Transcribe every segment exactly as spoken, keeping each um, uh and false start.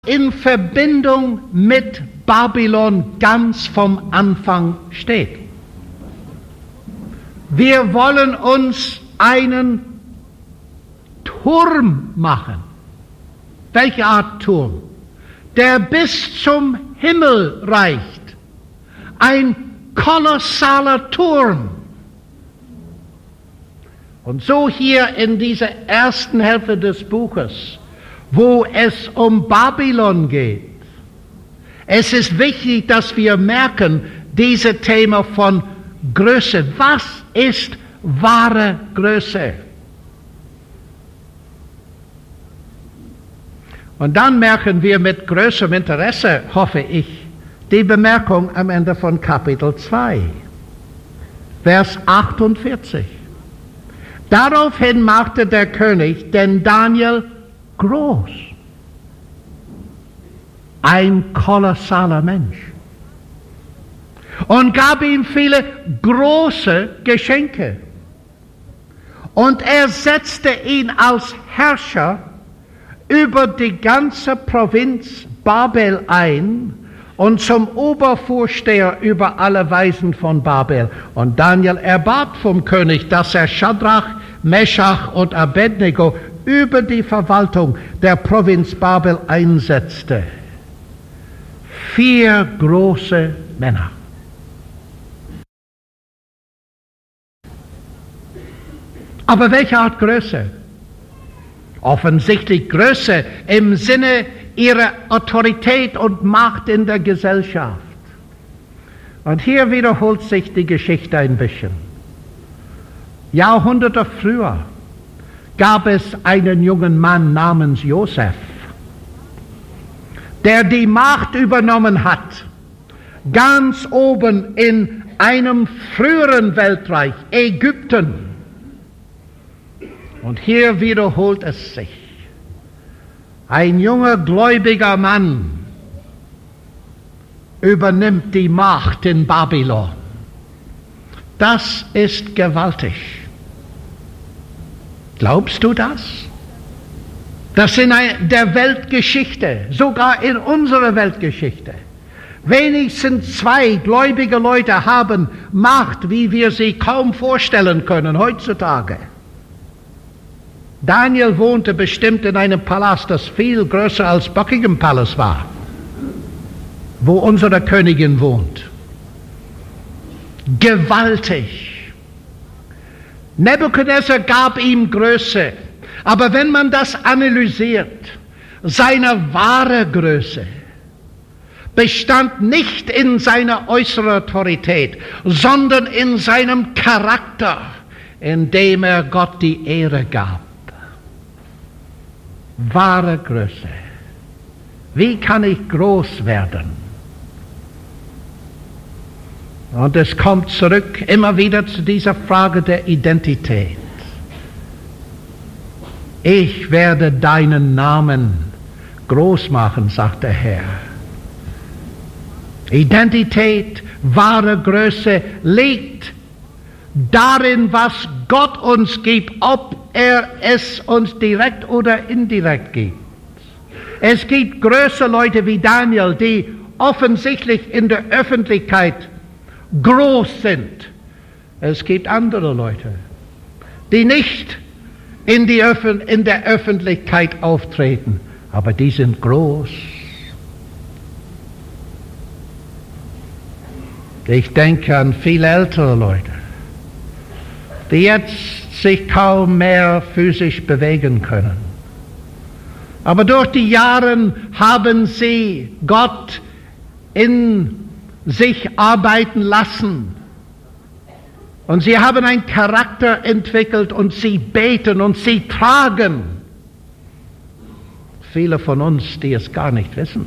in Verbindung mit Babylon ganz vom Anfang steht. Wir wollen uns einen Turm machen. Welche Art Turm? Der bis zum Himmel reicht. Ein kolossaler Turm. Und so hier in dieser ersten Hälfte des Buches, wo es um Babylon geht. Es ist wichtig, dass wir merken, dieses Thema von Größe. Was ist wahre Größe? Und dann merken wir mit größerem Interesse, hoffe ich, die Bemerkung am Ende von Kapitel zwei, Vers achtundvierzig. Daraufhin machte der König den Daniel groß. Ein kolossaler Mensch. Und gab ihm viele große Geschenke. Und er setzte ihn als Herrscher über die ganze Provinz Babel ein und zum Obervorsteher über alle Weisen von Babel. Und Daniel erbat vom König, dass er Schadrach, Meschach und Abednego über die Verwaltung der Provinz Babel einsetzte. Vier große Männer. Aber welche Art Größe? Offensichtlich Größe im Sinne ihrer Autorität und Macht in der Gesellschaft. Und hier wiederholt sich die Geschichte ein bisschen. Jahrhunderte früher gab es einen jungen Mann namens Josef, der die Macht übernommen hat, ganz oben in einem früheren Weltreich, Ägypten. Und hier wiederholt es sich. Ein junger, gläubiger Mann übernimmt die Macht in Babylon. Das ist gewaltig. Glaubst du das? Das in der Weltgeschichte, sogar in unserer Weltgeschichte, wenigstens zwei gläubige Leute haben Macht, wie wir sie kaum vorstellen können heutzutage. Daniel wohnte bestimmt in einem Palast, das viel größer als Buckingham Palace war, wo unsere Königin wohnt. Gewaltig. Nebukadnezar gab ihm Größe, aber wenn man das analysiert, seine wahre Größe bestand nicht in seiner äußeren Autorität, sondern in seinem Charakter, in dem er Gott die Ehre gab. Wahre Größe. Wie kann ich groß werden? Und es kommt zurück immer wieder zu dieser Frage der Identität. Ich werde deinen Namen groß machen, sagt der Herr. Identität, wahre Größe liegt darin, was Gott uns gibt, ob er es uns direkt oder indirekt gibt. Es gibt größere Leute wie Daniel, die offensichtlich in der Öffentlichkeit groß sind. Es gibt andere Leute, die nicht in, die Öffn- in der Öffentlichkeit auftreten, aber die sind groß. Ich denke an viele ältere Leute, die jetzt sich kaum mehr physisch bewegen können. Aber durch die Jahre haben sie Gott in sich arbeiten lassen. Und sie haben einen Charakter entwickelt und sie beten und sie tragen. Viele von uns, die es gar nicht wissen.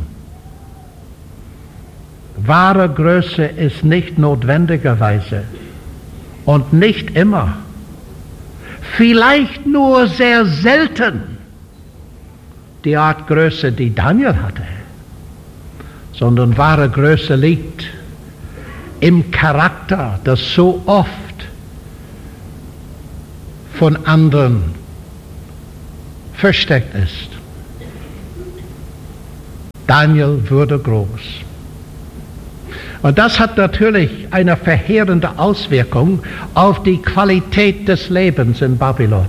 Wahre Größe ist nicht notwendigerweise und nicht immer, vielleicht nur sehr selten die Art Größe, die Daniel hatte, sondern wahre Größe liegt im Charakter, das so oft von anderen versteckt ist. Daniel wurde groß. Und das hat natürlich eine verheerende Auswirkung auf die Qualität des Lebens in Babylon.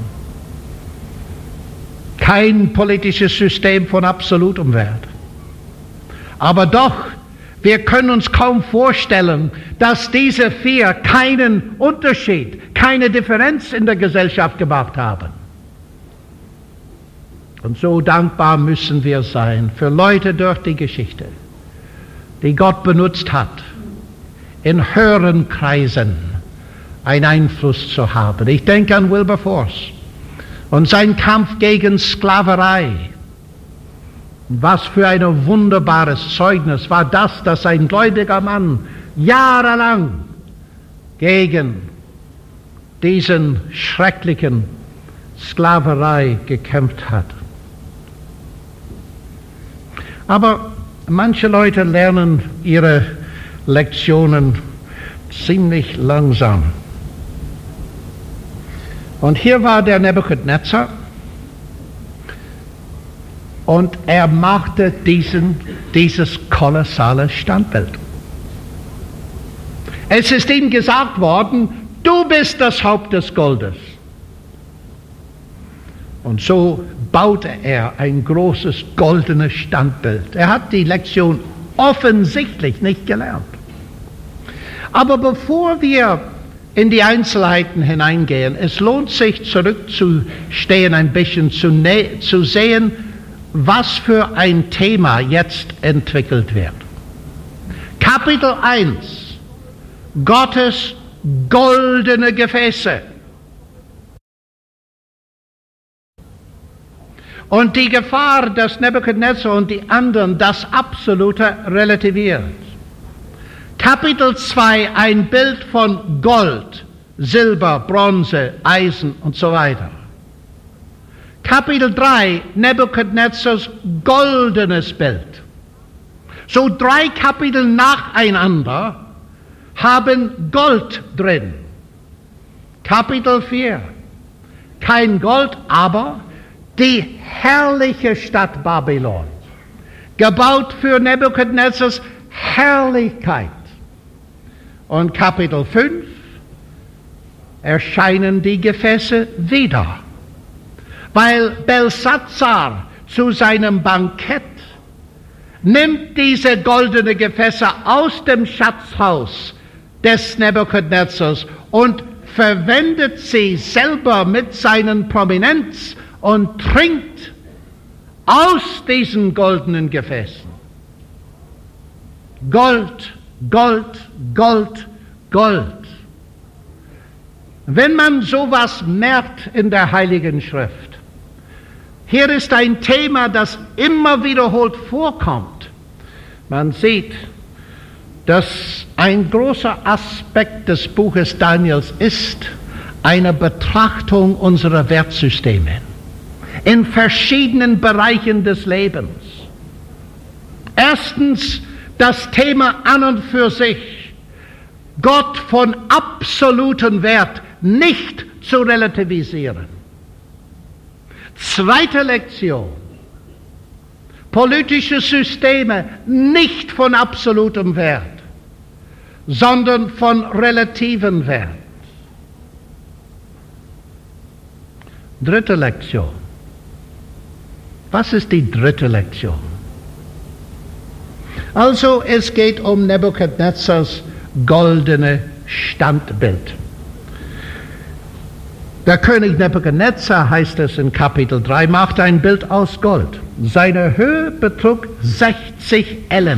Kein politisches System von absolutem Wert. Aber doch, wir können uns kaum vorstellen, dass diese vier keinen Unterschied, keine Differenz in der Gesellschaft gemacht haben. Und so dankbar müssen wir sein für Leute durch die Geschichte, die Gott benutzt hat, in höheren Kreisen einen Einfluss zu haben. Ich denke an Wilberforce und seinen Kampf gegen Sklaverei. Was für ein wunderbares Zeugnis war das, dass ein gläubiger Mann jahrelang gegen diesen schrecklichen Sklaverei gekämpft hat. Aber manche Leute lernen ihre Lektionen ziemlich langsam. Und hier war der Nebukadnezar und er machte diesen, dieses kolossale Standbild. Es ist ihm gesagt worden, du bist das Haupt des Goldes. Und so baute er ein großes goldenes Standbild. Er hat die Lektion offensichtlich nicht gelernt. Aber bevor wir in die Einzelheiten hineingehen, es lohnt sich zurückzustehen, ein bisschen zu, zu sehen, was für ein Thema jetzt entwickelt wird. Kapitel eins, Gottes goldene Gefäße. Und die Gefahr, dass Nebukadnezar und die anderen das Absolute relativiert. Kapitel zwei, ein Bild von Gold, Silber, Bronze, Eisen und so weiter. Kapitel drei, Nebukadnezars goldenes Bild. So drei Kapitel nacheinander haben Gold drin. Kapitel vier, kein Gold, aber die herrliche Stadt Babylon, gebaut für Nebukadnezars Herrlichkeit. Und Kapitel fünf erscheinen die Gefäße wieder, weil Belsatzar zu seinem Bankett nimmt diese goldenen Gefäße aus dem Schatzhaus des Nebukadnezars und verwendet sie selber mit seinen Prominenz und trinkt aus diesen goldenen Gefäßen. Gold, Gold, Gold, Gold. Wenn man sowas merkt in der Heiligen Schrift, hier ist ein Thema, das immer wiederholt vorkommt. Man sieht, dass ein großer Aspekt des Buches Daniels ist eine Betrachtung unserer Wertsysteme in verschiedenen Bereichen des Lebens. Erstens das Thema an und für sich, Gott von absolutem Wert nicht zu relativisieren. Zweite Lektion, politische Systeme nicht von absolutem Wert, sondern von relativem Wert. Dritte Lektion. Was ist die dritte Lektion? Also es geht um Nebukadnezars goldene Standbild. Der König Nebukadnezar, heißt es in Kapitel drei, machte ein Bild aus Gold. Seine Höhe betrug sechzig Ellen.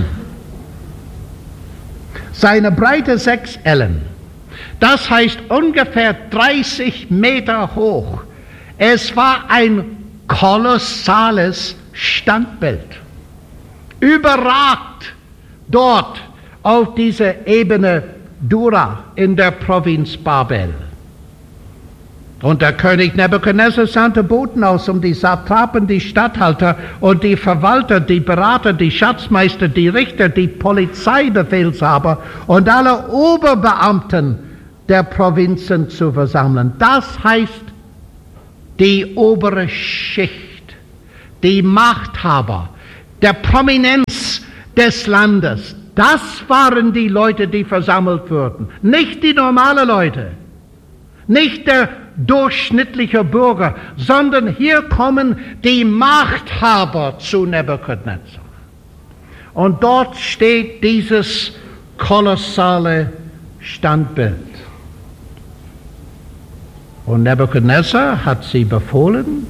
Seine Breite sechs Ellen. Das heißt ungefähr dreißig Meter hoch. Es war ein kolossales Standbild. Überragt dort auf dieser Ebene Dura in der Provinz Babel. Und der König Nebukadnezar sandte Boten aus, um die Satrapen, die Statthalter und die Verwalter, die Berater, die Schatzmeister, die Richter, die Polizeibefehlshaber und alle Oberbeamten der Provinzen zu versammeln. Das heißt, die obere Schicht, die Machthaber, der Prominenz des Landes. Das waren die Leute, die versammelt wurden. Nicht die normalen Leute, nicht der durchschnittliche Bürger, sondern hier kommen die Machthaber zu Nebukadnezar. Und dort steht dieses kolossale Standbild. Und Nebukadnezar hat sie befohlen,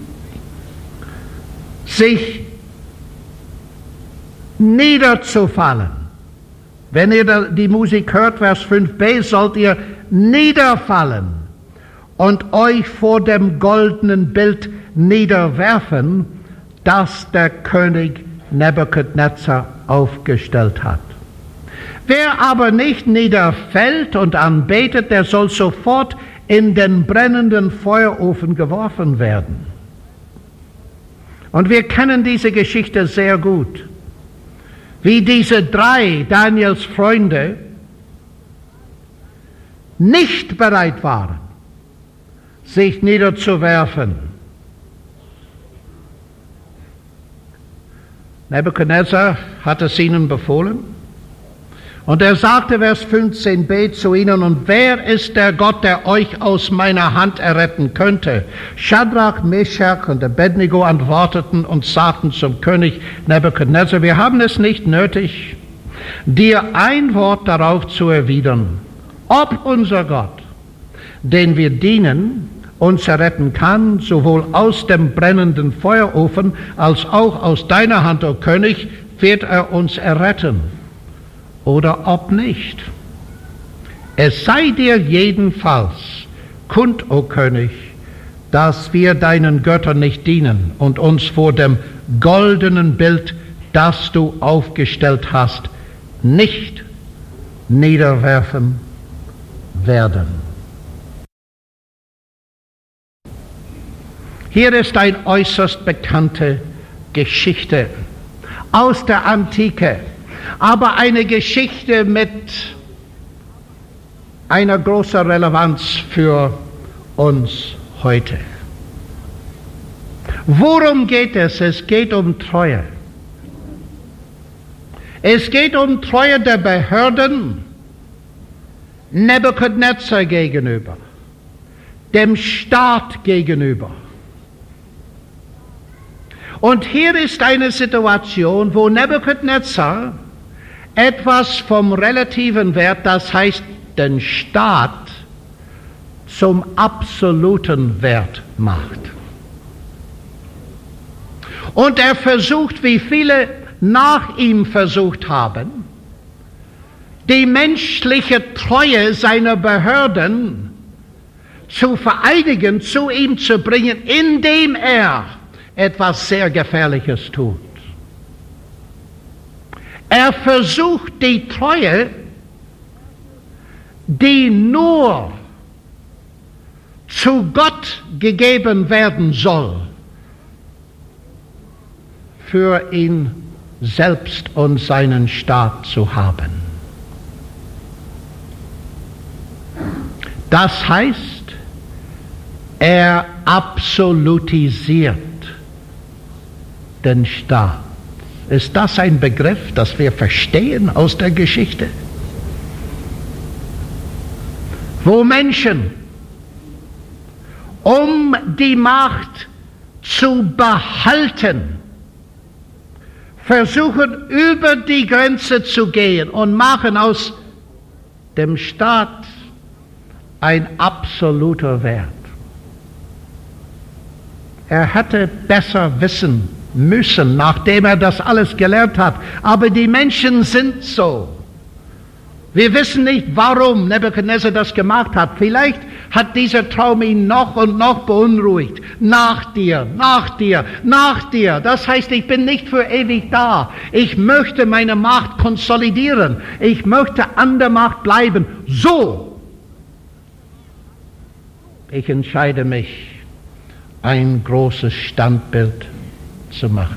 sich niederzufallen. Wenn ihr die Musik hört, Vers fünf b, sollt ihr niederfallen und euch vor dem goldenen Bild niederwerfen, das der König Nebukadnezar aufgestellt hat. Wer aber nicht niederfällt und anbetet, der soll sofort in den brennenden Feuerofen geworfen werden. Und wir kennen diese Geschichte sehr gut, wie diese drei Daniels Freunde nicht bereit waren, sich niederzuwerfen. Nebukadnezar hat es ihnen befohlen. Und er sagte, Vers fünfzehn b zu ihnen, und wer ist der Gott, der euch aus meiner Hand erretten könnte? Schadrach, Meshach und Abednego antworteten und sagten zum König Nebukadnezar, wir haben es nicht nötig, dir ein Wort darauf zu erwidern, ob unser Gott, den wir dienen, uns erretten kann, sowohl aus dem brennenden Feuerofen als auch aus deiner Hand, o König, wird er uns erretten. Oder ob nicht. Es sei dir jedenfalls kund, o König, dass wir deinen Göttern nicht dienen und uns vor dem goldenen Bild, das du aufgestellt hast, nicht niederwerfen werden. Hier ist eine äußerst bekannte Geschichte aus der Antike, aber eine Geschichte mit einer großen Relevanz für uns heute. Worum geht es? Es geht um Treue. Es geht um Treue der Behörden Nebukadnezar gegenüber, dem Staat gegenüber. Und hier ist eine Situation, wo Nebukadnezar etwas vom relativen Wert, das heißt den Staat, zum absoluten Wert macht. Und er versucht, wie viele nach ihm versucht haben, die menschliche Treue seiner Behörden zu vereinigen, zu ihm zu bringen, indem er etwas sehr Gefährliches tut. Er versucht die Treue, die nur zu Gott gegeben werden soll, für ihn selbst und seinen Staat zu haben. Das heißt, er absolutisiert den Staat. Ist das ein Begriff, das wir verstehen aus der Geschichte? Wo Menschen, um die Macht zu behalten, versuchen, über die Grenze zu gehen und machen aus dem Staat ein absoluter Wert. Er hätte besser wissen müssen, nachdem er das alles gelernt hat. Aber die Menschen sind so. Wir wissen nicht, warum Nebukadnezar das gemacht hat. Vielleicht hat dieser Traum ihn noch und noch beunruhigt. Nach dir, nach dir, nach dir. Das heißt, ich bin nicht für ewig da. Ich möchte meine Macht konsolidieren. Ich möchte an der Macht bleiben. So. Ich entscheide mich, ein großes Standbild zu machen.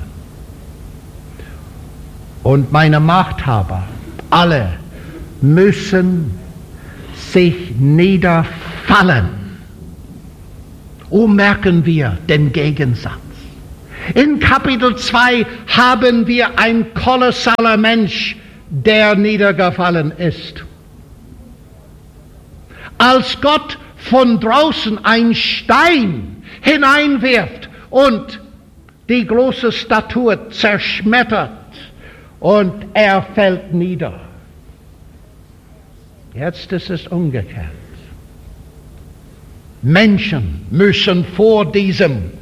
Und meine Machthaber, alle, müssen sich niederfallen. Oh, merken wir den Gegensatz. In Kapitel zwei haben wir ein kolossaler Mensch, der niedergefallen ist. Als Gott von draußen einen Stein hineinwirft und die große Statue zerschmettert und er fällt nieder. Jetzt ist es umgekehrt. Menschen müssen vor diesem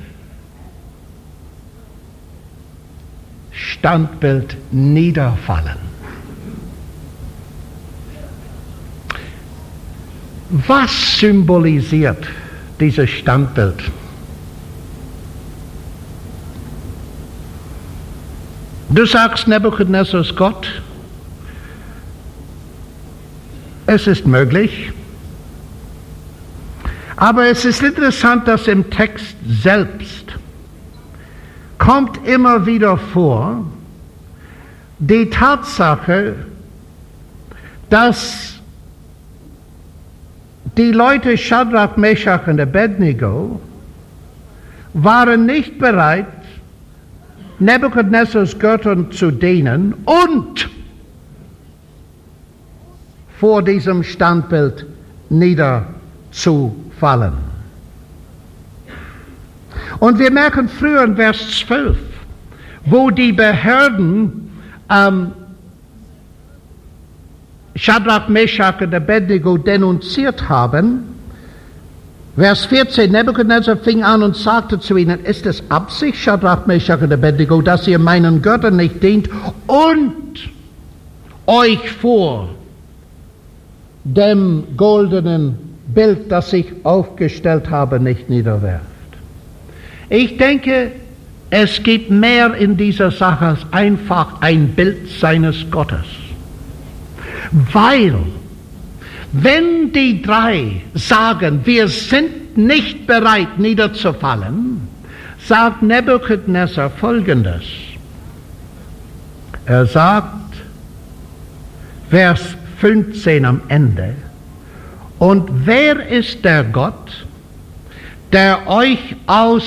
Standbild niederfallen. Was symbolisiert dieses Standbild? Du sagst, Nebukadnezar ist Gott. Es ist möglich. Aber es ist interessant, dass im Text selbst kommt immer wieder vor die Tatsache, dass die Leute Schadrach, Meshach und Abednego waren nicht bereit, Nebukadnezars Göttern zu dienen und vor diesem Standbild niederzufallen. Und wir merken früher in Vers zwölf, wo die Behörden ähm, Schadrach, Meshach und Abednego denunziert haben. Vers vierzehn, Nebukadnezar fing an und sagte zu ihnen, ist es Absicht, Schadrach, Meshach und Abednego, dass ihr meinen Göttern nicht dient und euch vor dem goldenen Bild, das ich aufgestellt habe, nicht niederwerft? Ich denke, es gibt mehr in dieser Sache als einfach ein Bild seines Gottes. Weil, wenn die drei sagen, wir sind nicht bereit niederzufallen, sagt Nebukadnezar Folgendes. Er sagt, Vers fünfzehn am Ende, und wer ist der Gott, der euch aus,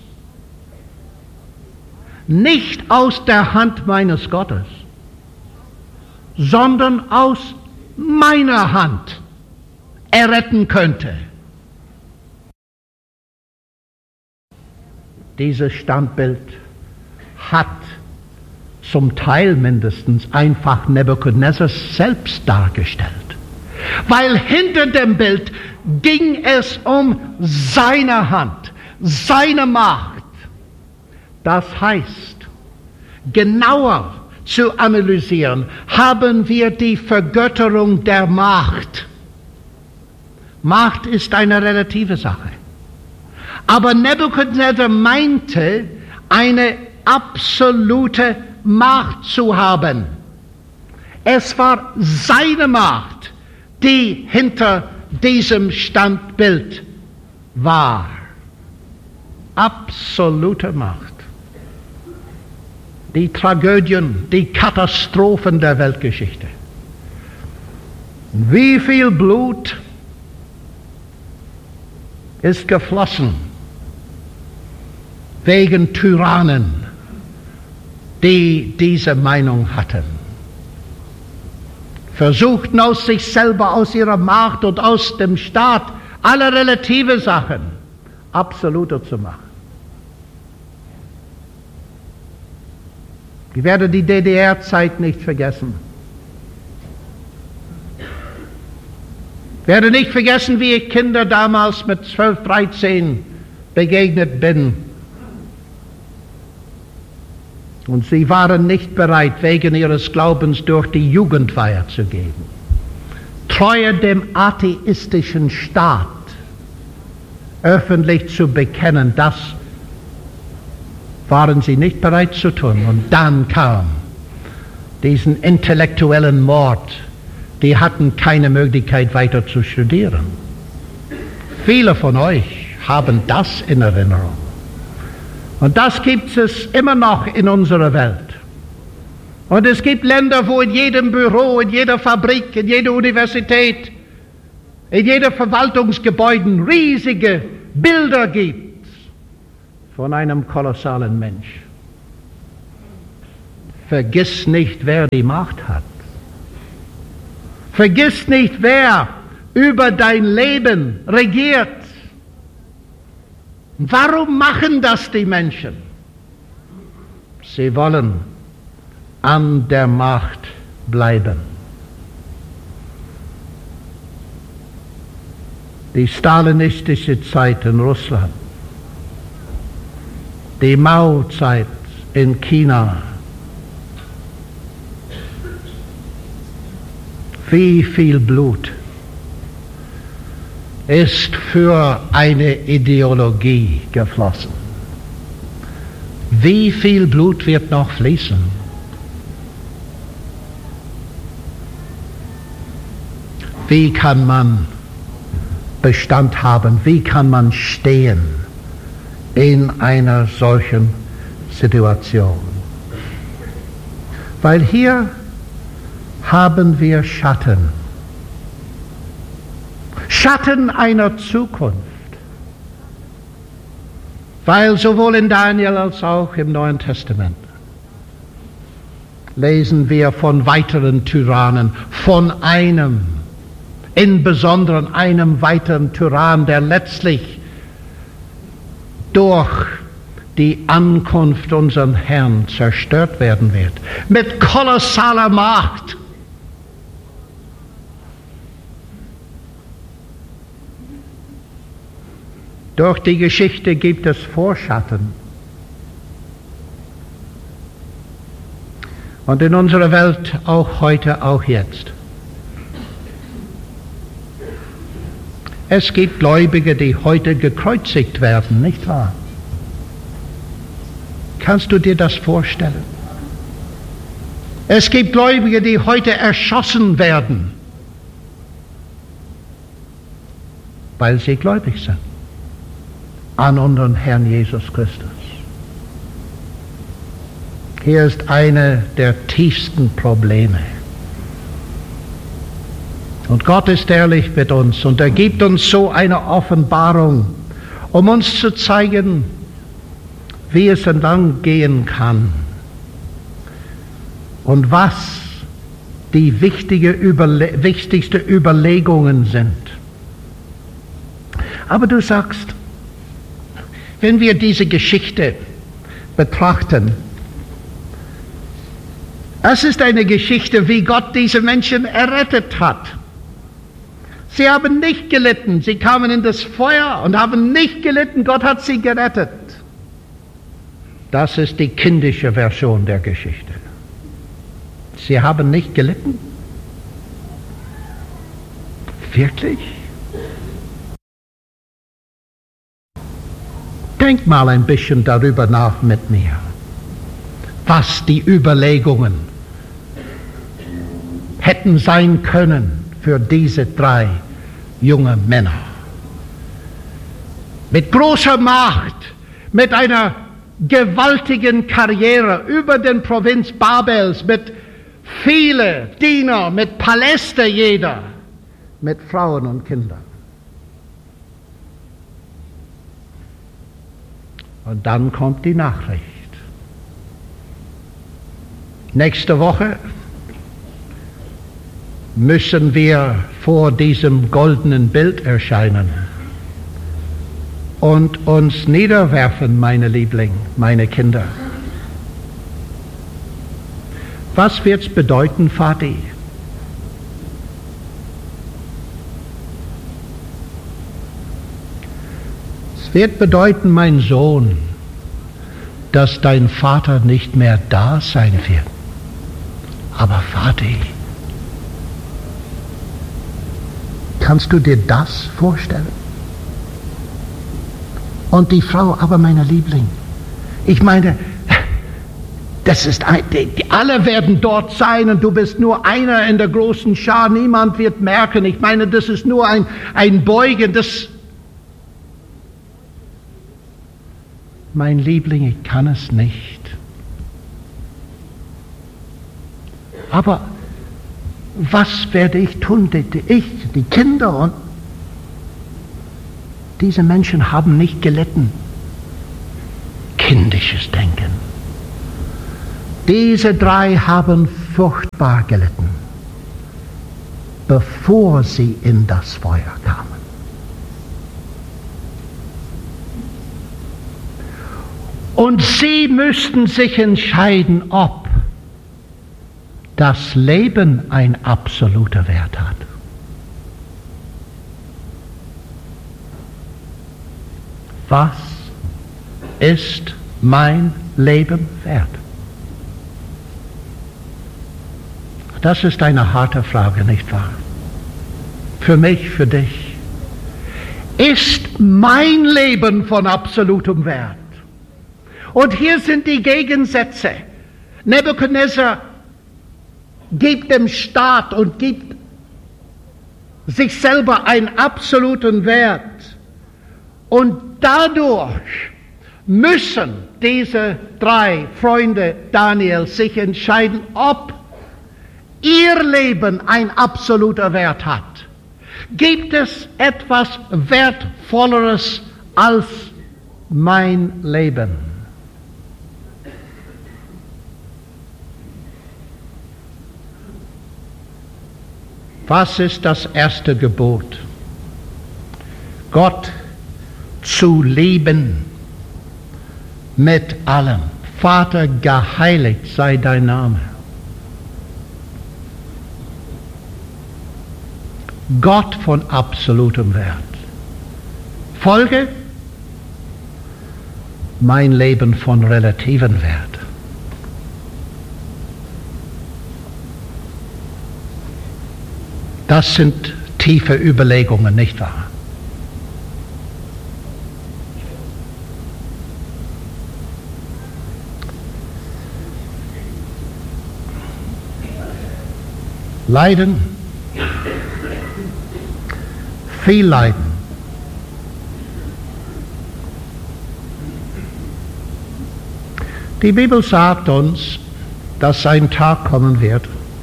nicht aus der Hand meines Gottes, sondern aus meiner Hand erretten könnte? Dieses Standbild hat zum Teil mindestens einfach Nebukadnezar selbst dargestellt. Weil hinter dem Bild ging es um seine Hand, seine Macht. Das heißt, genauer zu analysieren, haben wir die Vergötterung der Macht. Macht ist eine relative Sache. Aber Nebukadnezar meinte, eine absolute Macht zu haben. Es war seine Macht, die hinter diesem Standbild war. Absolute Macht. Die Tragödien, die Katastrophen der Weltgeschichte. Wie viel Blut ist geflossen wegen Tyrannen, die diese Meinung hatten. Versuchten aus sich selber, aus ihrer Macht und aus dem Staat alle relative Sachen absoluter zu machen. Ich werde die D D R-Zeit nicht vergessen. Ich werde nicht vergessen, wie ich Kinder damals mit zwölf, dreizehn begegnet bin. Und sie waren nicht bereit, wegen ihres Glaubens durch die Jugendweihe zu gehen. Treue dem atheistischen Staat öffentlich zu bekennen, das waren sie nicht bereit zu tun. Und dann kam diesen intellektuellen Mord. Die hatten keine Möglichkeit weiter zu studieren. Viele von euch haben das in Erinnerung. Und das gibt es immer noch in unserer Welt. Und es gibt Länder, wo in jedem Büro, in jeder Fabrik, in jeder Universität, in jedem Verwaltungsgebäude riesige Bilder gibt von einem kolossalen Mensch. Vergiss nicht, wer die Macht hat. Vergiss nicht, wer über dein Leben regiert. Warum machen das die Menschen? Sie wollen an der Macht bleiben. Die stalinistische Zeit in Russland, die Mao-Zeit in China, wie viel Blut ist für eine Ideologie geflossen? Wie viel Blut wird noch fließen? Wie kann man Bestand haben? Wie kann man stehen in einer solchen Situation? Weil hier haben wir Schatten. Schatten einer Zukunft. Weil sowohl in Daniel als auch im Neuen Testament lesen wir von weiteren Tyrannen, von einem, in besonderen einem weiteren Tyrann, der letztlich durch die Ankunft unseres Herrn zerstört werden wird. Mit kolossaler Macht. Durch die Geschichte gibt es Vorschatten. Und in unserer Welt auch heute, auch jetzt. Es gibt Gläubige, die heute gekreuzigt werden, nicht wahr? Kannst du dir das vorstellen? Es gibt Gläubige, die heute erschossen werden, weil sie gläubig sind an unseren Herrn Jesus Christus. Hier ist eine der tiefsten Probleme. Und Gott ist ehrlich mit uns und er gibt uns so eine Offenbarung, um uns zu zeigen, wie es entlang gehen kann und was die wichtige Überle- wichtigsten Überlegungen sind. Aber du sagst, wenn wir diese Geschichte betrachten, es ist eine Geschichte, wie Gott diese Menschen errettet hat. Sie haben nicht gelitten, sie kamen in das Feuer und haben nicht gelitten, Gott hat sie gerettet. Das ist die kindische Version der Geschichte. Sie haben nicht gelitten? Wirklich? Denk mal ein bisschen darüber nach mit mir, was die Überlegungen hätten sein können für diese drei junge Männer. Mit großer Macht, mit einer gewaltigen Karriere über den Provinz Babels, mit viele Diener, mit Paläste jeder, mit Frauen und Kindern. Und dann kommt die Nachricht. Nächste Woche müssen wir vor diesem goldenen Bild erscheinen und uns niederwerfen, meine Liebling, meine Kinder. Was wird's bedeuten, Vati? Es wird bedeuten, mein Sohn, dass dein Vater nicht mehr da sein wird. Aber Vati, kannst du dir das vorstellen? Und die Frau, aber meine Liebling, ich meine, das ist ein, die, die, alle werden dort sein und du bist nur einer in der großen Schar, niemand wird merken. Ich meine, das ist nur ein, ein Beugen, das... Mein Liebling, ich kann es nicht. Aber was werde ich tun? Die, die, ich, die Kinder und diese Menschen haben nicht gelitten. kindisches Denken. Diese drei haben furchtbar gelitten, bevor sie in das Feuer kamen. Und sie müssten sich entscheiden, ob das Leben ein absoluter Wert hat. Was ist mein Leben wert? Das ist eine harte Frage, nicht wahr? Für mich, für dich. Ist mein Leben von absolutem Wert? Und hier sind die Gegensätze. Nebukadnezar gibt dem Staat und gibt sich selber einen absoluten Wert. Und dadurch müssen diese drei Freunde Daniels sich entscheiden, ob ihr Leben ein absoluter Wert hat. Gibt es etwas Wertvolleres als mein Leben? Was ist das erste Gebot? Gott zu lieben mit allem. Vater, geheiligt sei dein Name. Gott von absolutem Wert. Folge, mein Leben von relativem Wert. Das sind tiefe Überlegungen, nicht wahr? Leiden, viel Leiden. Die Bibel sagt uns, dass ein Tag kommen wird,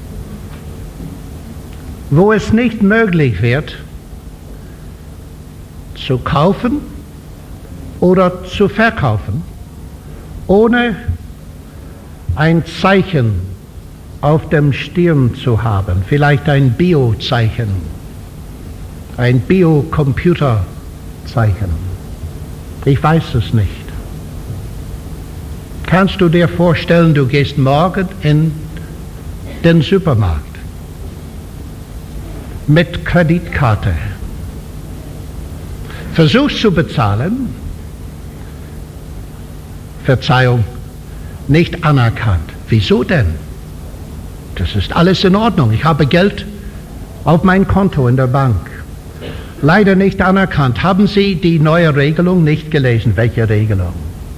wo es nicht möglich wird, zu kaufen oder zu verkaufen, ohne ein Zeichen auf dem Stirn zu haben, vielleicht ein Biozeichen, ein Biocomputerzeichen. Ich weiß es nicht. Kannst du dir vorstellen, du gehst morgen in den Supermarkt mit Kreditkarte, versuchst zu bezahlen, Verzeihung, nicht anerkannt. Wieso denn? Das ist alles in Ordnung. Ich habe Geld auf mein Konto in der Bank. Leider nicht anerkannt. Haben Sie die neue Regelung nicht gelesen? Welche Regelung?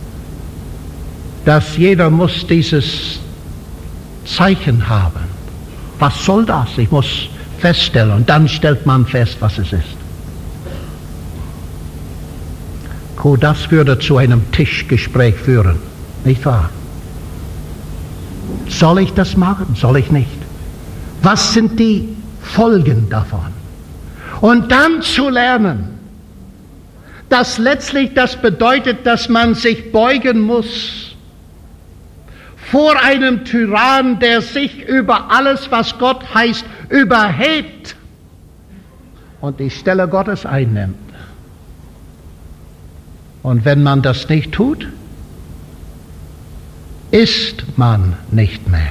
Dass jeder muss dieses Zeichen haben. Was soll das? Ich muss feststellen. Und dann stellt man fest, was es ist. Oh, das würde zu einem Tischgespräch führen. Nicht wahr? Soll ich das machen? Soll ich nicht? Was sind die Folgen davon? Und dann zu lernen, dass letztlich das bedeutet, dass man sich beugen muss vor einem Tyrann, der sich über alles, was Gott heißt, überhebt und die Stelle Gottes einnimmt. Und wenn man das nicht tut, ist man nicht mehr.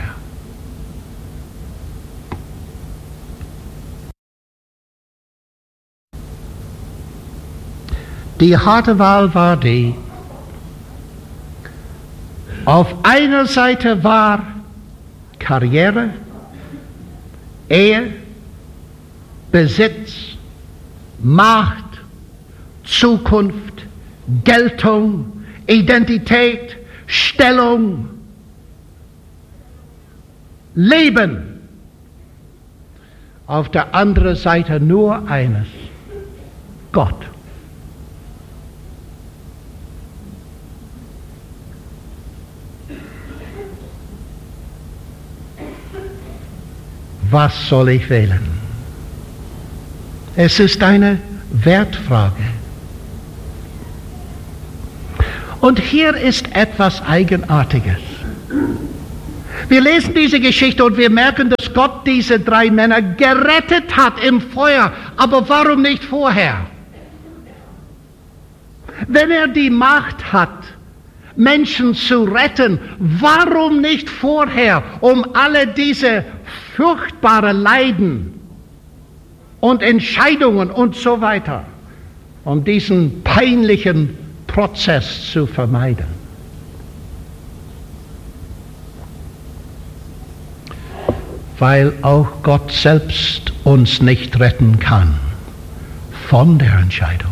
Die harte Wahl war die, auf einer Seite war Karriere, Ehe, Besitz, Macht, Zukunft, Geltung, Identität, Stellung, Leben. Auf der anderen Seite nur eines, Gott. Was soll ich wählen? Es ist eine Wertfrage. Und hier ist etwas Eigenartiges. Wir lesen diese Geschichte und wir merken, dass Gott diese drei Männer gerettet hat im Feuer. Aber warum nicht vorher? Wenn er die Macht hat, Menschen zu retten, warum nicht vorher, um alle diese furchtbaren Leiden und Entscheidungen und so weiter, um diesen peinlichen Prozess zu vermeiden? Weil auch Gott selbst uns nicht retten kann von der Entscheidung.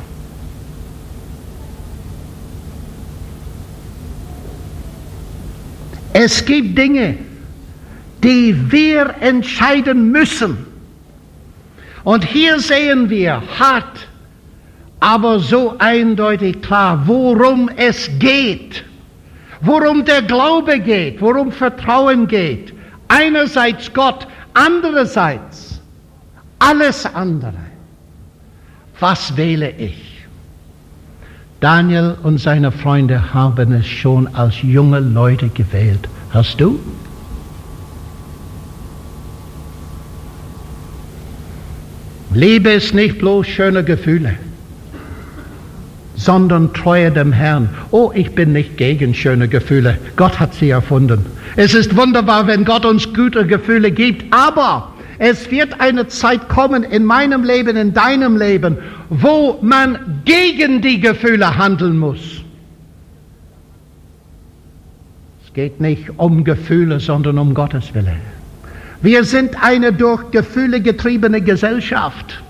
Es gibt Dinge, die wir entscheiden müssen. Und hier sehen wir hart, aber so eindeutig klar, worum es geht, worum der Glaube geht, worum Vertrauen geht. Einerseits Gott, andererseits alles andere. Was wähle ich? Daniel und seine Freunde haben es schon als junge Leute gewählt. Hast du? Liebe ist nicht bloß schöne Gefühle, sondern Treue dem Herrn. Oh, ich bin nicht gegen schöne Gefühle. Gott hat sie erfunden. Es ist wunderbar, wenn Gott uns gute Gefühle gibt, aber es wird eine Zeit kommen in meinem Leben, in deinem Leben, wo man gegen die Gefühle handeln muss. Es geht nicht um Gefühle, sondern um Gottes Wille. Wir sind eine durch Gefühle getriebene Gesellschaft.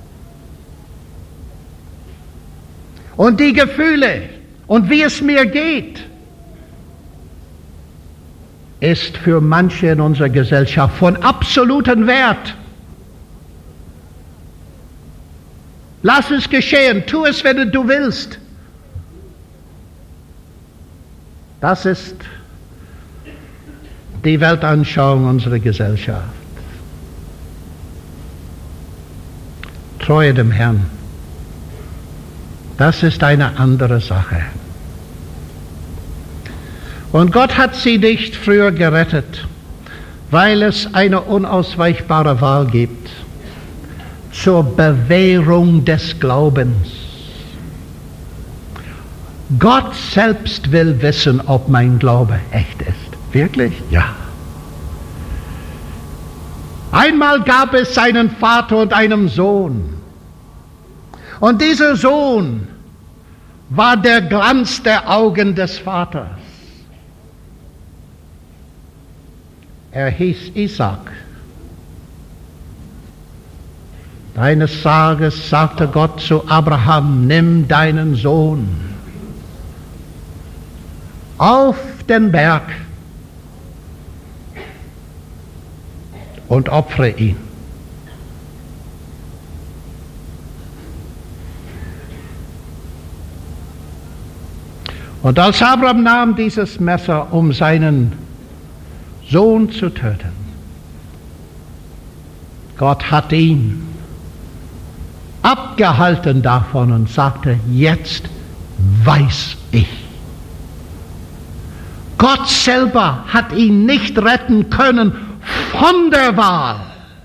Und die Gefühle und wie es mir geht, ist für manche in unserer Gesellschaft von absolutem Wert. Lass es geschehen, tu es, wenn du willst. Das ist die Weltanschauung unserer Gesellschaft. Treue dem Herrn. Das ist eine andere Sache. Und Gott hat sie nicht früher gerettet, weil es eine unausweichbare Wahl gibt zur Bewährung des Glaubens. Gott selbst will wissen, ob mein Glaube echt ist. Wirklich? Ja. Einmal gab es einen Vater und einen Sohn. Und dieser Sohn war der Glanz der Augen des Vaters. Er hieß Isaac. Eines Tages sagte Gott zu Abraham, nimm deinen Sohn auf den Berg und opfere ihn. Und als Abraham nahm dieses Messer, um seinen Sohn zu töten, Gott hat ihn abgehalten davon und sagte, jetzt weiß ich. Gott selber hat ihn nicht retten können von der Wahl,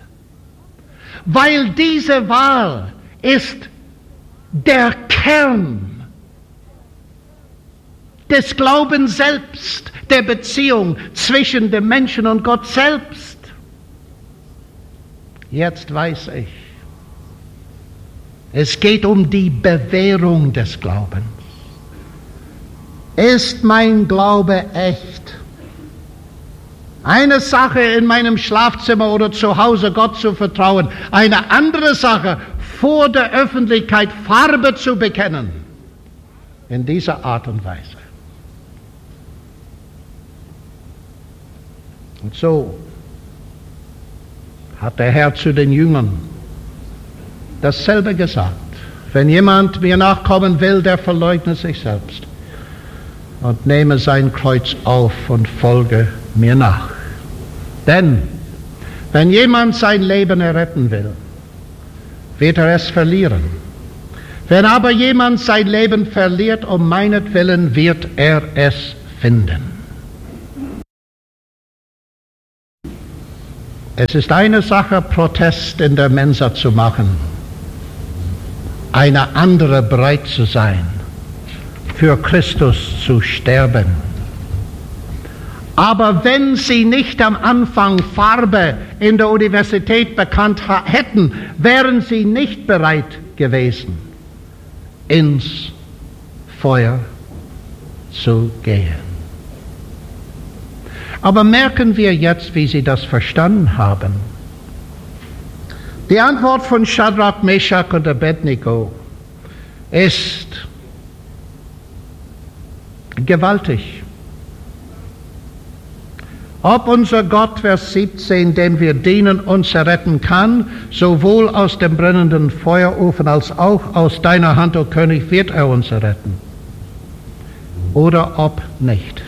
weil diese Wahl ist der Kern des Glaubens selbst, der Beziehung zwischen dem Menschen und Gott selbst. Jetzt weiß ich, es geht um die Bewährung des Glaubens. Ist mein Glaube echt? Eine Sache, in meinem Schlafzimmer oder zu Hause Gott zu vertrauen, eine andere Sache, vor der Öffentlichkeit Farbe zu bekennen. In dieser Art und Weise. Und so hat der Herr zu den Jüngern dasselbe gesagt. Wenn jemand mir nachkommen will, der verleugne sich selbst und nehme sein Kreuz auf und folge mir nach. Denn wenn jemand sein Leben erretten will, wird er es verlieren. Wenn aber jemand sein Leben verliert, um meinetwillen, wird er es finden. Es ist eine Sache, Protest in der Mensa zu machen, eine andere bereit zu sein, für Christus zu sterben. Aber wenn Sie nicht am Anfang Farbe in der Universität bekannt hätten, wären Sie nicht bereit gewesen, ins Feuer zu gehen. Aber merken wir jetzt, wie Sie das verstanden haben. Die Antwort von Schadrach, Meshach und Abednego ist gewaltig. Ob unser Gott, Vers siebzehn, dem wir dienen, uns erretten kann, sowohl aus dem brennenden Feuerofen als auch aus deiner Hand, o König, wird er uns erretten. Oder ob nicht.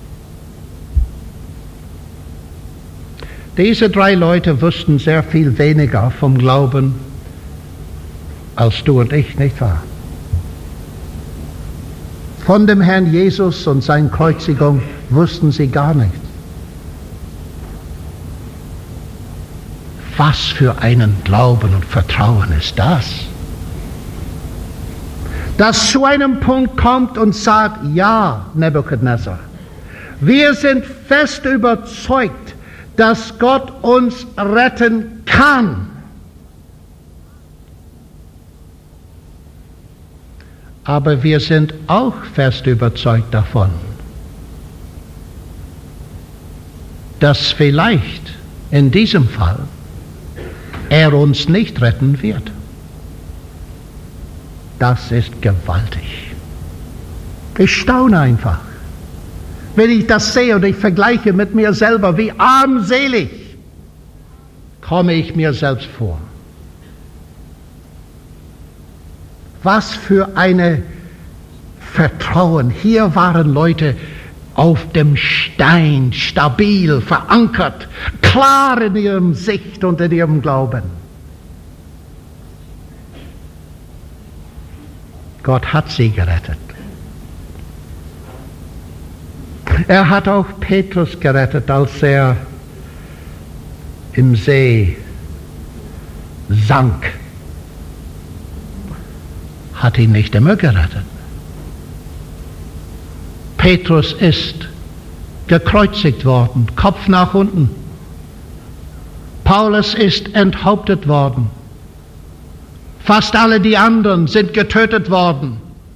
Diese drei Leute wussten sehr viel weniger vom Glauben als du und ich, nicht wahr? Von dem Herrn Jesus und seiner Kreuzigung wussten sie gar nichts. Was für einen Glauben und Vertrauen ist das? Das zu einem Punkt kommt und sagt, ja, Nebukadnezar, wir sind fest überzeugt, dass Gott uns retten kann. Aber wir sind auch fest überzeugt davon, dass vielleicht in diesem Fall er uns nicht retten wird. Das ist gewaltig. Ich staune einfach, wenn ich das sehe und ich vergleiche mit mir selber, wie armselig komme ich mir selbst vor. Was für ein Vertrauen. Hier waren Leute auf dem Stein, stabil, verankert, klar in ihrem Sicht und in ihrem Glauben. Gott hat sie gerettet. Er hat auch Petrus gerettet, als er im See sank. Hat ihn nicht immer gerettet. Petrus ist gekreuzigt worden, Kopf nach unten. Paulus ist enthauptet worden. Fast alle die anderen sind getötet worden.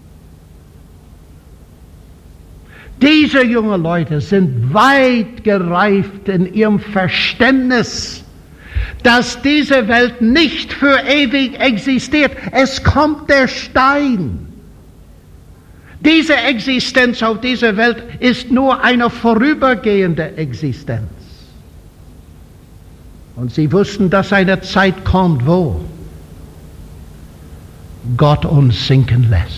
Diese jungen Leute sind weit gereift in ihrem Verständnis, dass diese Welt nicht für ewig existiert. Es kommt der Stein. Diese Existenz auf dieser Welt ist nur eine vorübergehende Existenz. Und sie wussten, dass eine Zeit kommt, wo Gott uns sinken lässt.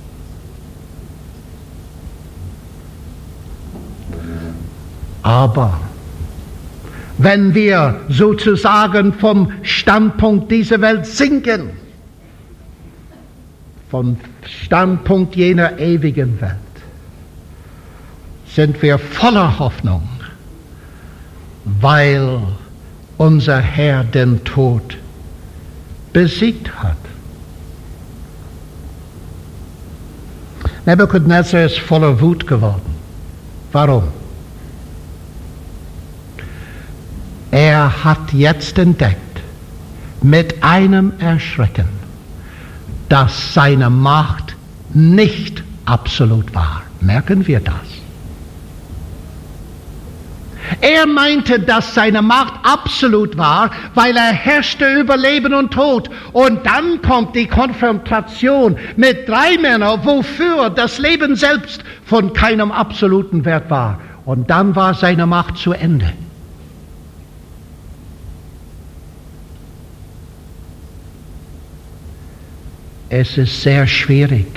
Aber wenn wir sozusagen vom Standpunkt dieser Welt sinken, vom Standpunkt jener ewigen Welt, sind wir voller Hoffnung, weil unser Herr den Tod besiegt hat. Nebukadnezar ist voller Wut geworden. Warum? Er hat jetzt entdeckt, mit einem Erschrecken, dass seine Macht nicht absolut war. Merken wir das? Er meinte, dass seine Macht absolut war, weil er herrschte über Leben und Tod. Und dann kommt die Konfrontation mit drei Männern, wofür das Leben selbst von keinem absoluten Wert war. Und dann war seine Macht zu Ende. Es ist sehr schwierig,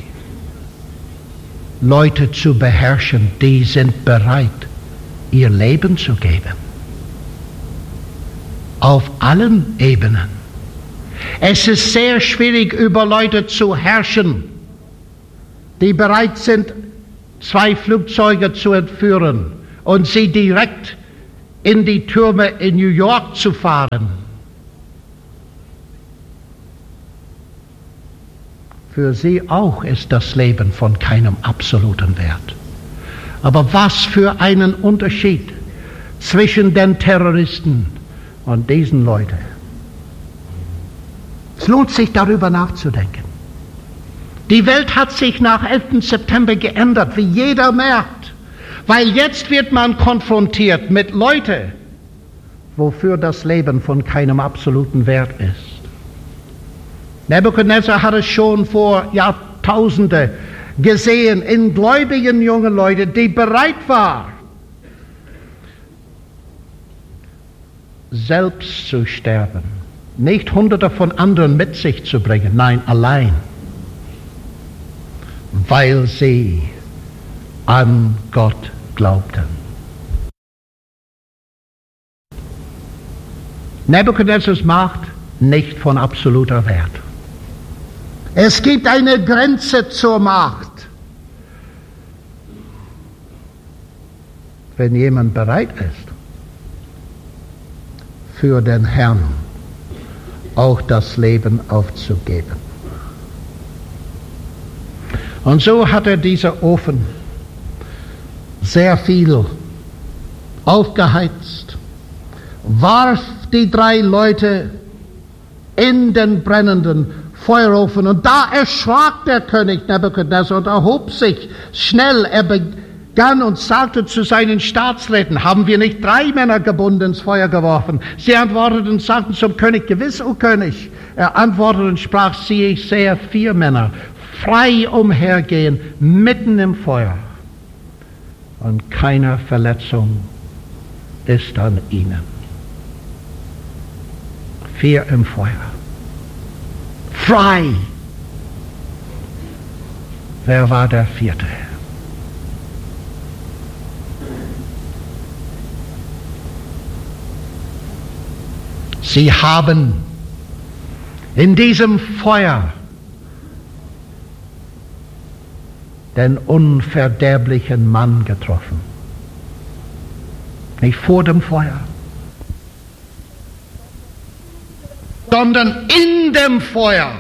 Leute zu beherrschen, die sind bereit, ihr Leben zu geben. Auf allen Ebenen. Es ist sehr schwierig, über Leute zu herrschen, die bereit sind, zwei Flugzeuge zu entführen und sie direkt in die Türme in New York zu fahren. Für sie auch ist das Leben von keinem absoluten Wert. Aber was für einen Unterschied zwischen den Terroristen und diesen Leuten. Es lohnt sich, darüber nachzudenken. Die Welt hat sich nach elften September geändert, wie jeder merkt. Weil jetzt wird man konfrontiert mit Leuten, wofür das Leben von keinem absoluten Wert ist. Nebukadnezar hat es schon vor Jahrtausenden gesehen in gläubigen jungen Leuten, die bereit waren, selbst zu sterben. Nicht Hunderte von anderen mit sich zu bringen, nein, allein. Weil sie an Gott glaubten. Nebukadnezars Macht nicht von absoluter Wert. Es gibt eine Grenze zur Macht. Wenn jemand bereit ist, für den Herrn auch das Leben aufzugeben. Und so hatte dieser Ofen sehr viel aufgeheizt, warf die drei Leute in den brennenden Feuerofen. Und da erschrak der König Nebukadnezar und erhob sich schnell. Er begann und sagte zu seinen Staatsräten: Haben wir nicht drei Männer gebunden ins Feuer geworfen? Sie antworteten und sagten zum König: Gewiss, o König. Er antwortete und sprach: Siehe, ich sehe vier Männer frei umhergehen, mitten im Feuer. Und keine Verletzung ist an ihnen. Vier im Feuer. Frei. Wer war der vierte? Sie haben in diesem Feuer den unverderblichen Mann getroffen. Nicht vor dem Feuer, sondern in dem Feuer.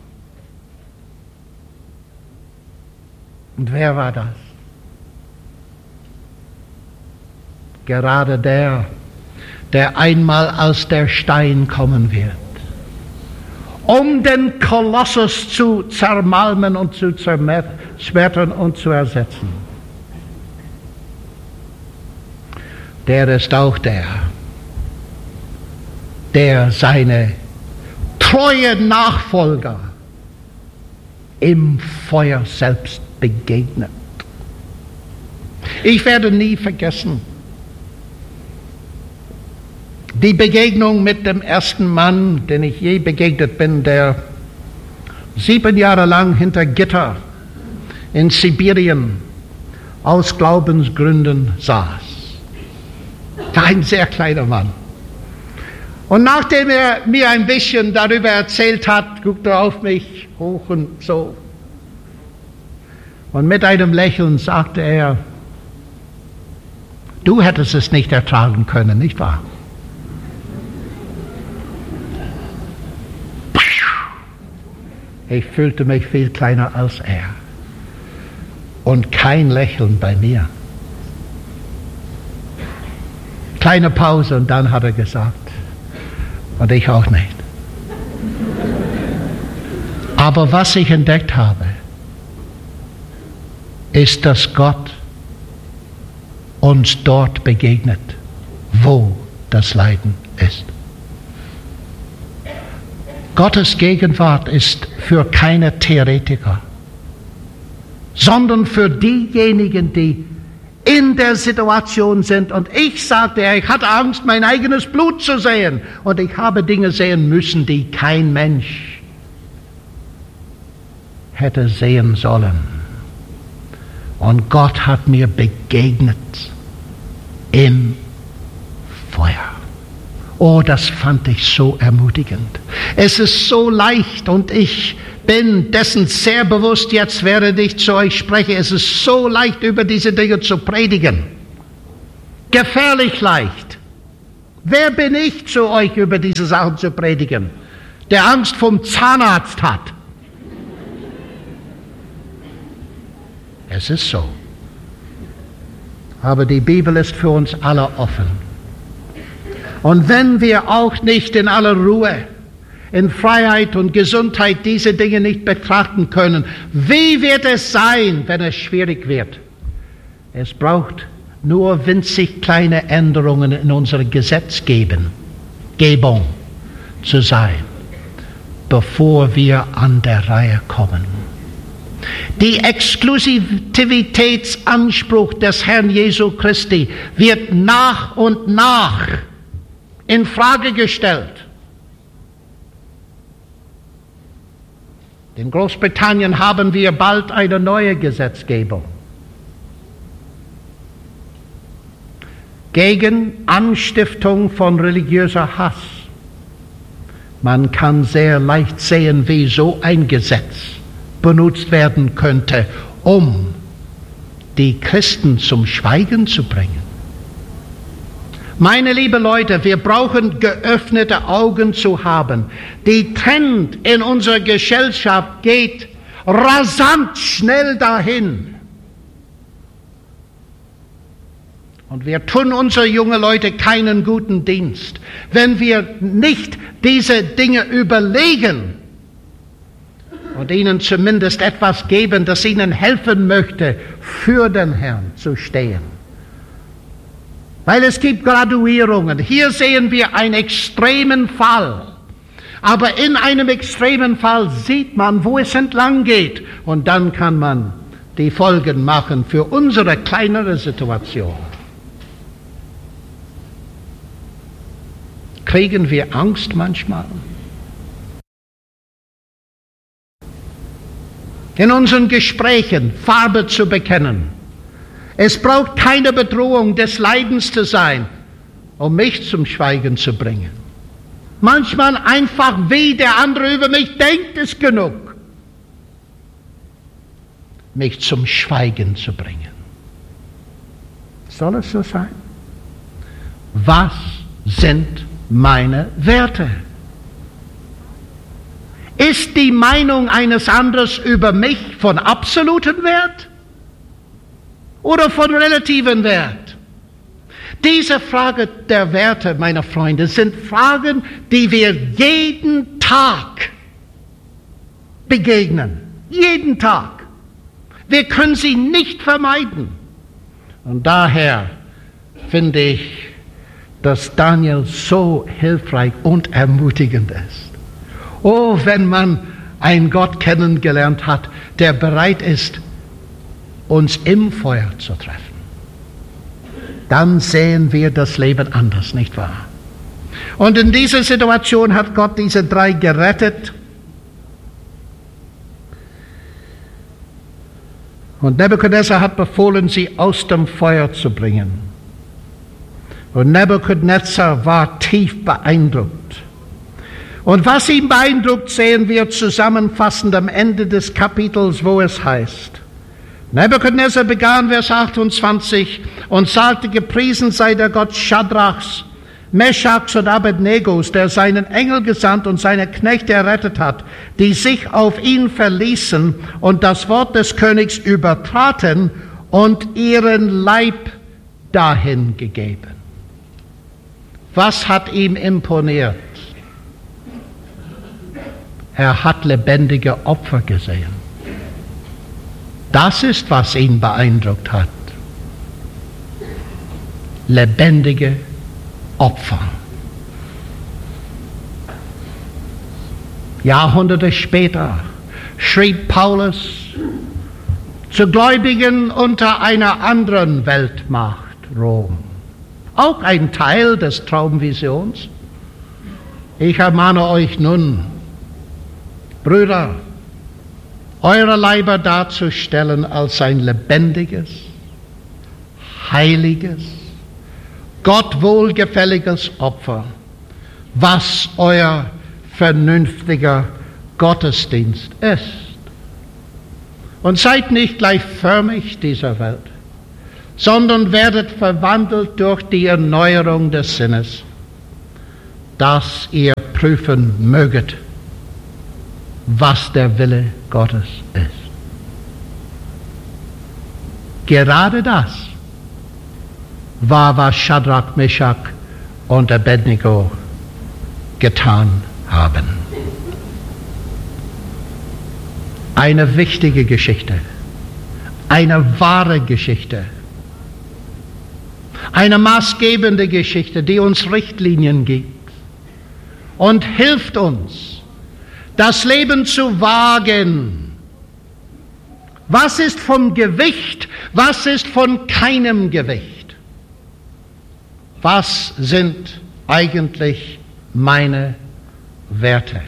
Und wer war das? Gerade der, der einmal aus der Stein kommen wird, um den Kolossus zu zermalmen und zu zerschmettern und zu ersetzen. Der ist auch der, der seine treue Nachfolger im Feuer selbst begegnet. Ich werde nie vergessen die Begegnung mit dem ersten Mann, den ich je begegnet bin, der sieben Jahre lang hinter Gitter in Sibirien aus Glaubensgründen saß. Ein sehr kleiner Mann. Und nachdem er mir ein bisschen darüber erzählt hat, guckte er auf mich hoch und so. Und mit einem Lächeln sagte er: Du hättest es nicht ertragen können, nicht wahr? Ich fühlte mich viel kleiner als er. Und kein Lächeln bei mir. Kleine Pause und dann hat er gesagt: Und ich auch nicht. Aber was ich entdeckt habe, ist, dass Gott uns dort begegnet, wo das Leiden ist. Gottes Gegenwart ist für keine Theoretiker, sondern für diejenigen, die in der Situation sind. Und ich sagte, ich hatte Angst, mein eigenes Blut zu sehen. Und ich habe Dinge sehen müssen, die kein Mensch hätte sehen sollen. Und Gott hat mir begegnet im Feuer. Oh, das fand ich so ermutigend. Es ist so leicht und ich bin dessen sehr bewusst, jetzt während ich zu euch spreche, es ist so leicht, über diese Dinge zu predigen. Gefährlich leicht. Wer bin ich, zu euch über diese Sachen zu predigen, der Angst vom Zahnarzt hat? Es ist so. Aber die Bibel ist für uns alle offen. Und wenn wir auch nicht in aller Ruhe, in Freiheit und Gesundheit diese Dinge nicht betrachten können, wie wird es sein, wenn es schwierig wird? Es braucht nur winzig kleine Änderungen in unserer Gesetzgebung Gebung zu sein, bevor wir an der Reihe kommen. Die Exklusivitätsanspruch des Herrn Jesu Christi wird nach und nach in Frage gestellt. In Großbritannien haben wir bald eine neue Gesetzgebung gegen Anstiftung von religiöser Hass. Man kann sehr leicht sehen, wie so ein Gesetz benutzt werden könnte, um die Christen zum Schweigen zu bringen. Meine lieben Leute, wir brauchen geöffnete Augen zu haben. Die Trend in unserer Gesellschaft geht rasant schnell dahin. Und wir tun unsere jungen Leute keinen guten Dienst, wenn wir nicht diese Dinge überlegen und ihnen zumindest etwas geben, das ihnen helfen möchte, für den Herrn zu stehen. Weil es gibt Graduierungen. Hier sehen wir einen extremen Fall. Aber in einem extremen Fall sieht man, wo es entlang geht. Und dann kann man die Folgen machen für unsere kleinere Situation. Kriegen wir Angst manchmal? In unseren Gesprächen Farbe zu bekennen. Es braucht keine Bedrohung des Leidens zu sein, um mich zum Schweigen zu bringen. Manchmal einfach, wie der andere über mich denkt, ist genug, mich zum Schweigen zu bringen. Soll es so sein? Was sind meine Werte? Ist die Meinung eines anderen über mich von absolutem Wert oder von relativen Wert? Diese Frage der Werte, meine Freunde, sind Fragen, die wir jeden Tag begegnen. Jeden Tag. Wir können sie nicht vermeiden. Und daher finde ich, dass Daniel so hilfreich und ermutigend ist. Oh, wenn man einen Gott kennengelernt hat, der bereit ist, uns im Feuer zu treffen, dann sehen wir das Leben anders, nicht wahr? Und in dieser Situation hat Gott diese drei gerettet. Und Nebukadnezar hat befohlen, sie aus dem Feuer zu bringen. Und Nebukadnezar war tief beeindruckt. Und was ihn beeindruckt, sehen wir zusammenfassend am Ende des Kapitels, wo es heißt: Nebukadnezar begann, Vers achtundzwanzig, und sagte, gepriesen sei der Gott Schadrachs, Meschachs und Abednegos, der seinen Engel gesandt und seine Knechte errettet hat, die sich auf ihn verließen und das Wort des Königs übertraten und ihren Leib dahin gegeben. Was hat ihm imponiert? Er hat lebendige Opfer gesehen. Das ist, was ihn beeindruckt hat. Lebendige Opfer. Jahrhunderte später schrieb Paulus zu Gläubigen unter einer anderen Weltmacht, Rom. Auch ein Teil des Traumvisions. Ich ermahne euch nun, Brüder, eure Leiber darzustellen als ein lebendiges, heiliges, Gott wohlgefälliges Opfer, was euer vernünftiger Gottesdienst ist. Und seid nicht gleichförmig dieser Welt, sondern werdet verwandelt durch die Erneuerung des Sinnes, dass ihr prüfen möget, was der Wille Gottes ist. Gerade das war, was Schadrach, Meschach und Abednego getan haben. Eine wichtige Geschichte, eine wahre Geschichte, eine maßgebende Geschichte, die uns Richtlinien gibt und hilft uns, das Leben zu wagen. Was ist vom Gewicht? Was ist von keinem Gewicht? Was sind eigentlich meine Werte?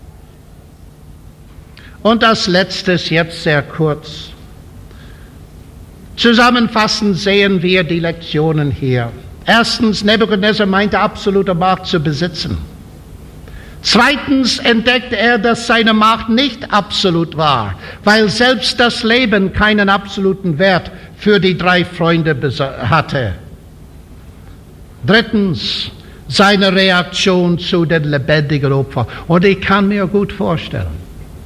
Und als letztes, jetzt sehr kurz. Zusammenfassend sehen wir die Lektionen hier. Erstens, Nebukadnezar meinte, absolute Macht zu besitzen. Zweitens entdeckte er, dass seine Macht nicht absolut war, weil selbst das Leben keinen absoluten Wert für die drei Freunde hatte. Drittens, seine Reaktion zu den lebendigen Opfern. Und ich kann mir gut vorstellen,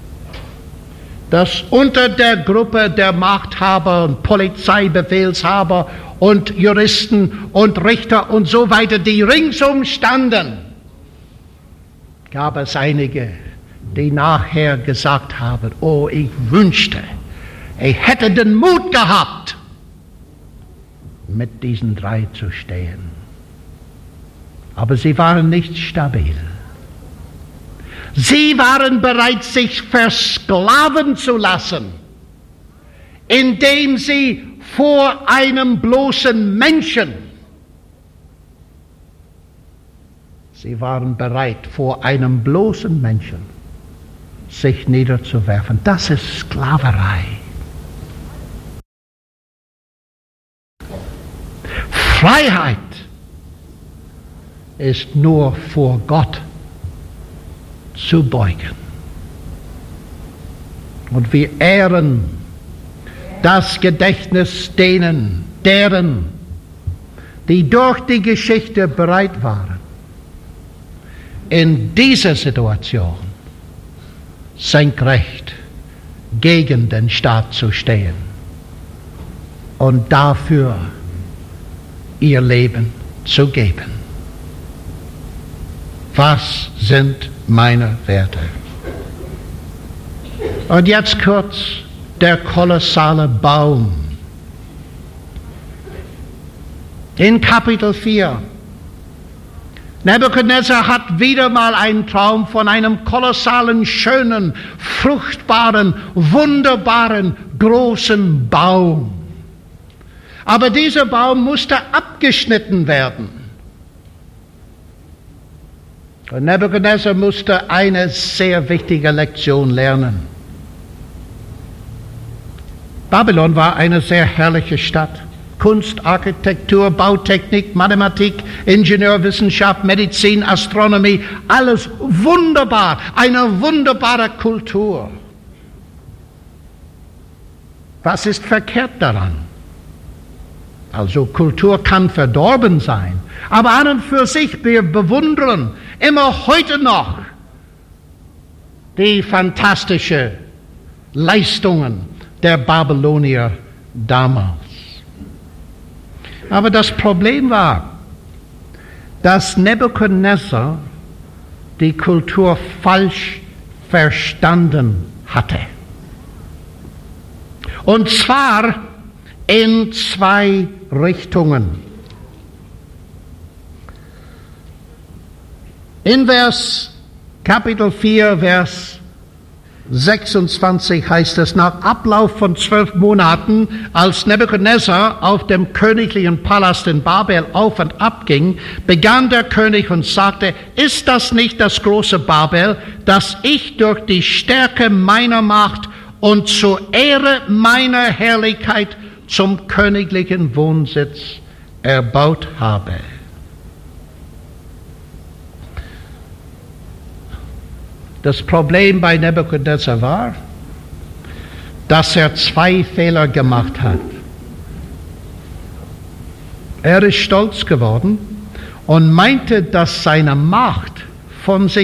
dass unter der Gruppe der Machthaber und Polizeibefehlshaber und Juristen und Richter und so weiter, die ringsum standen, gab es einige, die nachher gesagt haben, oh, ich wünschte, ich hätte den Mut gehabt, mit diesen drei zu stehen. Aber sie waren nicht stabil. Sie waren bereit, sich versklaven zu lassen, indem sie vor einem bloßen Menschen, sie waren bereit, vor einem bloßen Menschen sich niederzuwerfen. Das ist Sklaverei. Freiheit ist nur vor Gott zu beugen. Und wir ehren das Gedächtnis denen, deren, die durch die Geschichte bereit waren, in dieser Situation senkrecht gegen den Staat zu stehen und dafür ihr Leben zu geben. Was sind meine Werte? Und jetzt kurz der kolossale Baum. In Kapitel vier. Nebukadnezar hat wieder mal einen Traum von einem kolossalen, schönen, fruchtbaren, wunderbaren, großen Baum. Aber dieser Baum musste abgeschnitten werden. Und Nebukadnezar musste eine sehr wichtige Lektion lernen. Babylon war eine sehr herrliche Stadt. Kunst, Architektur, Bautechnik, Mathematik, Ingenieurwissenschaft, Medizin, Astronomie, alles wunderbar, eine wunderbare Kultur. Was ist verkehrt daran? Also Kultur kann verdorben sein, aber an und für sich, wir bewundern immer heute noch die fantastischen Leistungen der Babylonier damals. Aber das Problem war, dass Nebukadnezar die Kultur falsch verstanden hatte. Und zwar in zwei Richtungen. In Vers Kapitel vier, Vers sechsundzwanzig heißt es, nach Ablauf von zwölf Monaten, als Nebukadnezar auf dem königlichen Palast in Babel auf und ab ging, begann der König und sagte, ist das nicht das große Babel, das ich durch die Stärke meiner Macht und zur Ehre meiner Herrlichkeit zum königlichen Wohnsitz erbaut habe? Das Problem bei Nebukadnezar war, dass er zwei Fehler gemacht hat. Er ist stolz geworden und meinte, dass seine Macht von sich